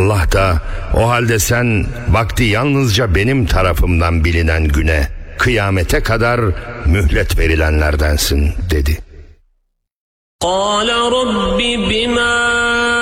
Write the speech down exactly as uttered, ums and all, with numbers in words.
Allah da o halde sen vakti yalnızca benim tarafımdan bilinen güne, kıyamete kadar mühlet verilenlerdensin dedi. قال رب بما